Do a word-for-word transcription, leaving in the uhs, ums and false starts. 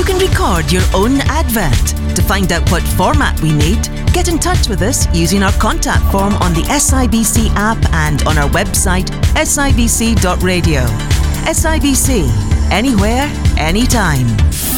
You can record your own advert. To find out what format we need, get in touch with us using our contact form on the S I B C app and on our website s i b c dot radio. S I B C, anywhere, anytime.